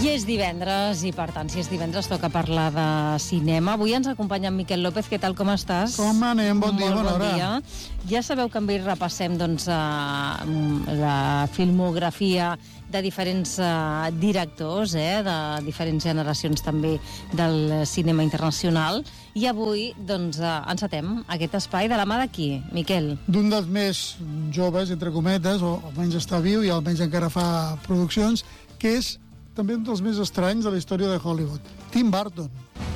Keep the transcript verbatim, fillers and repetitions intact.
I és divendres, i per tant, si és divendres toca parlar de cinema. Avui ens acompanya en Miquel López. Què tal, com estàs? Com anem? Bon dia, bona hora. Bon dia. Ja sabeu que amb ell repassem doncs, uh, la filmografia de diferents uh, directors, eh, de diferents generacions també del cinema internacional. I avui doncs, uh, encetem aquest espai de la mà d'aquí, Miquel. D'un dels més joves, entre cometes, o almenys està viu i almenys encara fa produccions, que és també un dels més estranys de la història de Hollywood, Tim Burton.